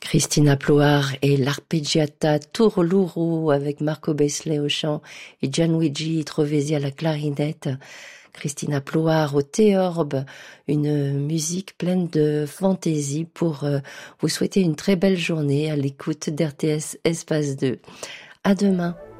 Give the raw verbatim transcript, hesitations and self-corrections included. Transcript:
Christina Ploar et l'Arpeggiata Turluru avec Marco Besley au chant et Gianluigi Trovesi à la clarinette. Christina Ploar au théorbe, une musique pleine de fantaisie pour euh, vous souhaiter une très belle journée à l'écoute d'R T S Espace deux. À demain.